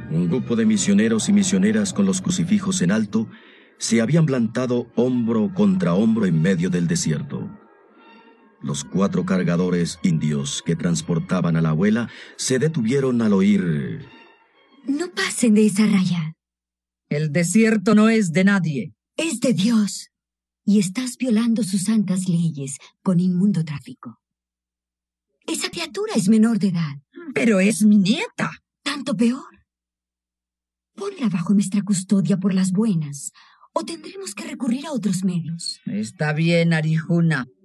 Un grupo de misioneros y misioneras con los crucifijos en alto se habían plantado hombro contra hombro en medio del desierto. Los 4 cargadores indios que transportaban a la abuela se detuvieron al oír: No pasen de esa raya. El desierto no es de nadie. Es de Dios. Y estás violando sus santas leyes con inmundo tráfico. Esa criatura es menor de edad. Pero es mi nieta. Tanto peor. Ponla bajo nuestra custodia por las buenas, o tendremos que recurrir a otros medios. Está bien, Arjuna.